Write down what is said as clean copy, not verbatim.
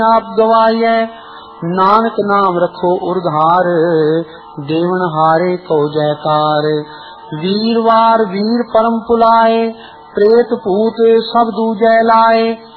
आप गवाइए। नानक नाम रखो उर्धार, देवन हारे को जयकार। वीरवार वीर परम पुलाए, प्रेत भूत सब दूजै लाए।